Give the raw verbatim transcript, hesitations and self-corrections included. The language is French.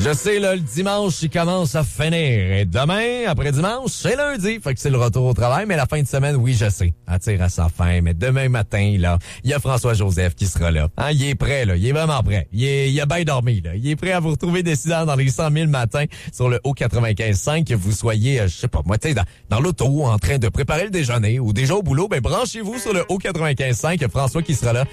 Je sais, là, le dimanche, il commence à finir. Et demain, après dimanche, c'est lundi. Fait que c'est le retour au travail. Mais la fin de semaine, oui, je sais, attire à sa fin. Mais demain matin, là, il y a François-Joseph qui sera là. Hein, il est prêt, là. Il est vraiment prêt. Il, est, il a bien dormi, là. Il est prêt à vous retrouver décidant dans les cent mille matins sur le haut quatre-vingt-quinze cinq. Que vous soyez, euh, je sais pas, moi, tu sais, dans, dans l'auto, en train de préparer le déjeuner ou déjà au boulot, ben branchez-vous sur le haut quatre-vingt-quinze cinq. François qui sera là